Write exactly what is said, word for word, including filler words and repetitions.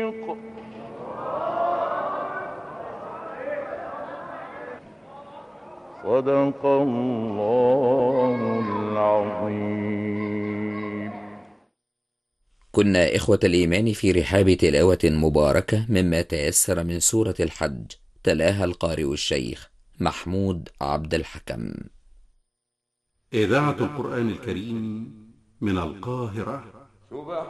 صدق الله العظيم. كنا إخوة الإيمان في رحاب تلاوة مباركة مما تيسر من سورة الحج، تلاها القارئ الشيخ محمود عبد الحكم. إذاعة القرآن الكريم من القاهرة.